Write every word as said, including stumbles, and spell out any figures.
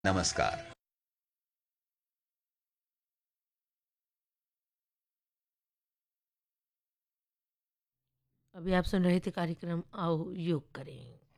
नमस्कार। अभी आप सुन रहे थे कार्यक्रम आओ योग करें।